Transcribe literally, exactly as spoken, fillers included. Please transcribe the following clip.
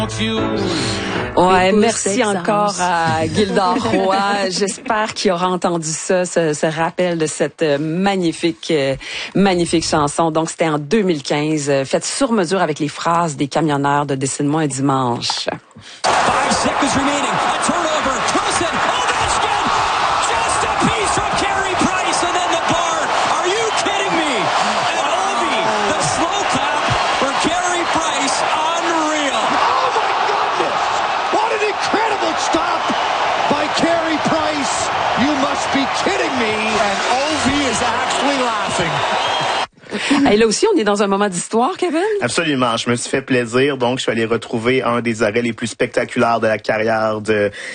Ouais, merci encore à Gilda Roy. J'espère qu'il aura entendu ça, ce, ce rappel de cette magnifique, magnifique chanson. Donc, c'était en deux mille quinze, faite sur mesure avec les phrases des camionneurs de Dessine-moi un dimanche. Five seconds remaining. A turnover. Wilson. Ovechkin. Just a piece from Carey Price and then the bar. Are you kidding me? And Ovi, the slow clap for Carey Price. Unreal. Oh my goodness! What an incredible stop by Carey Price. You must be kidding me. And Ovi is actually laughing. Et là aussi, on est dans un moment d'histoire, Kevin? Absolument. Je me suis fait plaisir. Donc, je suis allé retrouver un des arrêts les plus spectaculaires de la carrière de